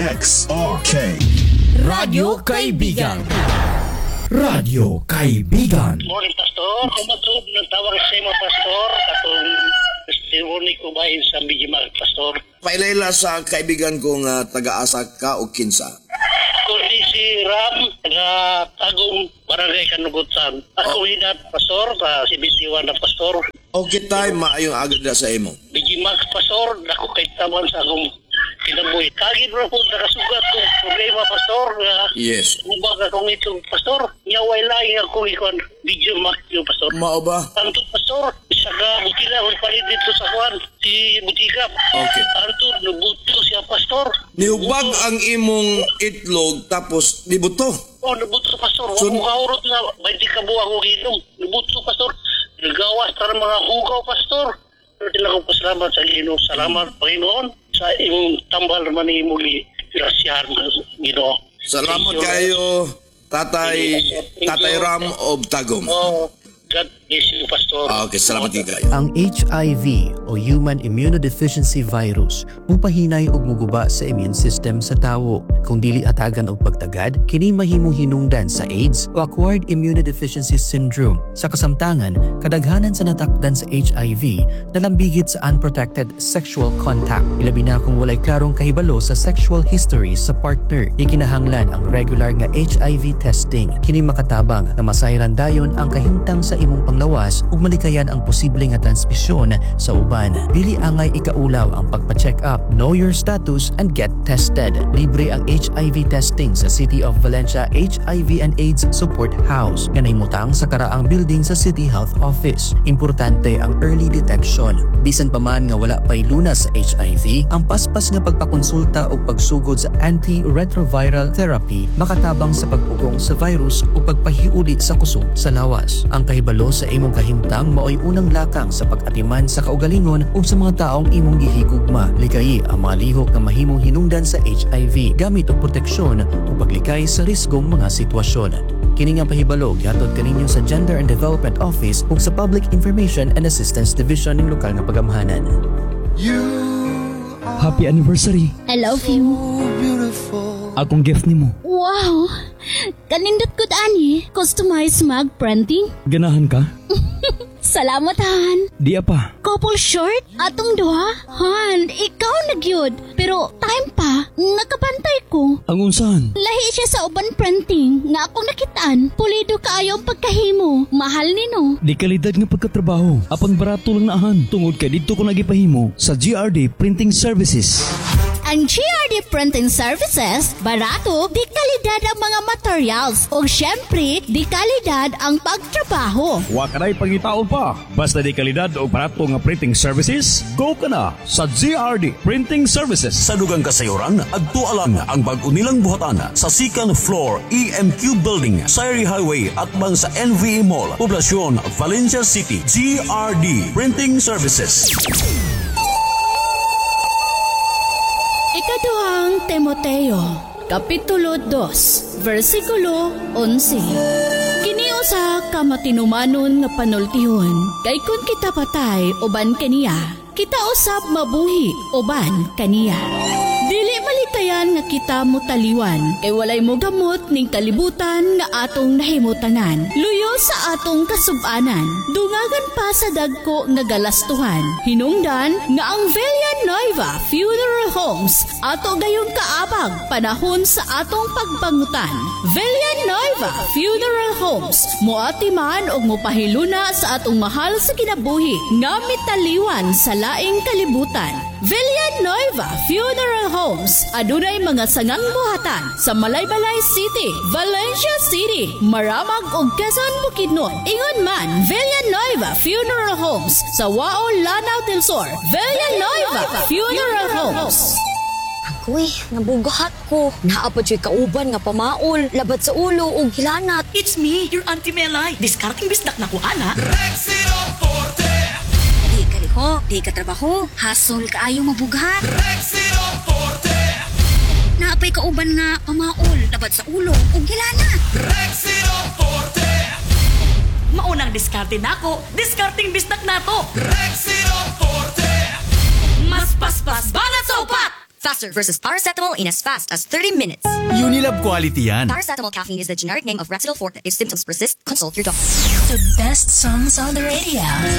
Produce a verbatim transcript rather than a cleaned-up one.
X R K Radyo Kaibigan. Radyo Kaibigan. Morning, Pastor. Kumatulog ng tawag sa mga Pastor. Katong testimony ko ba sa Bijimag, Pastor? Pailayla sa kaibigan kong uh, taga-asa ka o kinsa. Kundi si Ram, taga-tagong barangay Kanugutan. Ako oh. Hinat, Pastor, sa si Bitiwan na Pastor. Okay tayo, maayong agad na sa imo. Bijimag, Pastor, ako kay taman sa akong kinabuhi. Kagin rin po, nakasugat kong problema, Pastor. Uh, yes. Kumbaga kong itong, Pastor, nyaway lang ako ikon, Bijimag yung Pastor. Mao ba? Tanto, Pastor, isa ka, buti na, huwag palit dito sa kwan, si Butikap. Okay. Tanto, nabuto siya, Pastor. Niubag ang imong itlog, tapos nibuto. Oh, nabuto, Pastor. So, Huwag mo kaurot na, baiti ka buwang o ginom. Nabuto, Pastor. Nagawas para mga hugaw, Pastor. Pero din ako pasalamat sa Ginoo. Salamat, Panginoon, sa imong tambal naman ni muli. Grasyahan, Ginoo. Salamat kayo, Tatay, Tatay Ram of Tagum. Oh, God bless you, Pastor. Ah, okay, salamat din kayo. Ang H I V o Human Immunodeficiency Virus mupahinay og muguba sa immune system sa tawo. Kung dili atagan og pagtagad, kini mahimong hinungdan sa AIDS o Acquired Immunodeficiency Syndrome. Sa kasamtangan, kadaghanan sa natakdan sa H I V nalambigit sa unprotected sexual contact. Ilabi na kung walay klarong kahibalo sa sexual history sa partner. Ikinahanglan ang regular nga H I V testing. Kini makatabang na masayran dayon ang kahimtang sa imong panglawas ug malikayan ang posible nga transmisyon sa uban. Dili angay ikaulaw ang pagpa-check up, know your status and get tested. Libre ang H I V testing sa City of Valencia H I V and AIDS Support House nga nahimutang sa karaang building sa City Health Office. Importante ang early detection. Bisan pa man nga wala pay lunas sa H I V, ang paspas nga pagpakonsulta o pagsugod sa antiretroviral therapy makatabang sa pagpugong sa virus o pagpahiuli sa kusog sa lawas. Ang kahibalo sa imong kahimtang maoy unang lakang sa pag-atiman sa kaugalingon o sa mga taong imong gihigugma. Likayi ang mga lihok na mahimong hinungdan sa H I V gamit og proteksyon o paglikay sa risgong mga sitwasyon. Kini nga pahibalo gihatod kaninyo sa Gender and Development Office ug sa Public Information and Assistance Division ng lokal nga pagamhanan. Happy anniversary. I love you. Akong gift nimo. Wow! Kanindot ko ani, customized mug printing. Ganahan ka? Salamat, Han. Di apa. Couple short? Atong duha? Han, ikaw nagyod. Pero time pa, nakapantay ko. Ang unsahan? Lahi siya sa uban printing nga akong nakitaan. Pulido kaayo ang pagkahimo. Mahal nino. Di kalidad nga pagkatrabaho. Apang barato lang naahan. Tungod kay dito ko nagipahimo sa G R D Printing Services. Ang G R D Printing Services, barato, di kalidad ang mga materials. O syempre, di kalidad ang pagtrabaho. Wa ka na'y pangitaon pa. Basta di kalidad o barato nga printing services, go ka na sa G R D Printing Services. Sa dugang kasayuran, agtualang ang bag-o nilang buhatan sa second floor E M Q Building, Sayri Highway at bang sa N V A Mall, Poblacion, Valencia City. G R D Printing Services. Ikaduhang Timoteo, Kapitulo two, versikulo eleven. Kiniusa ka matinumanon nga panultihon, kay kun kita patay uban kaniya, kita usab mabuhi uban kaniya. Dili malikayan nga kita mo taliwan, kay walay mo gamot ning kalibutan nga atong nahimutanan. Luyo sa atong kasubanan, dungagan pa sa dagko nga galastuhan. Hinungdan nga ang Villanueva Funeral Homes ato gayong kaabag panahon sa atong pagbangutan. Villanueva Funeral Homes moati man og mopahiluna sa atong mahal sa kinabuhi nga mitaliwan sa laing kalibutan. Villanueva Funeral Homes adunay mga sangang buhatan sa Malaybalay City, Valencia City, Maramag ug Quezon, Bukidnon. Ingon man Villanueva Funeral Homes sa Wao, Lanao del Sur. Villanueva Funeral Homes. Uy, nabugahat ko. Naapod siya kauban nga pamaol, labat sa ulo ug hilanat. It's me, your Auntie Melay. Discarding bisdak na ko, ana. Rexino Forte. Di ka liho, di ka trabaho, hasol ka ayaw mabugat. Rexino Forte. Naapay kauban nga pamaol, labat sa ulo ug hilanat. Rexino Forte. Maunang diskarte nako, discarding bisdak nato. Rexino Forte. Mas paspas banat sa upat. faster versus paracetamol in as fast as thirty minutes. Unilab quality yan. Paracetamol caffeine is the generic name of Rexidol Forte. If symptoms persist, consult your doctor. The best songs on the radio.